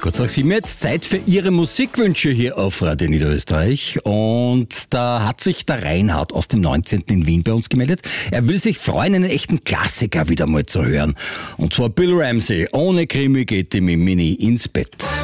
Kurz nach 7 jetzt Zeit für Ihre Musikwünsche hier auf Radio Niederösterreich. Und da hat sich der Reinhard aus dem 19. in Wien bei uns gemeldet. Er will sich freuen, einen echten Klassiker wieder mal zu hören. Und zwar Bill Ramsey. Ohne Krimi geht ihm im Mini ins Bett.